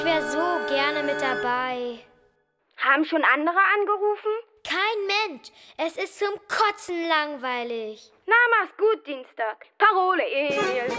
Ich wäre so gerne mit dabei. Haben schon andere angerufen? Kein Mensch. Es ist zum Kotzen langweilig. Na, mach's gut, Dienstag. Parole, Emil.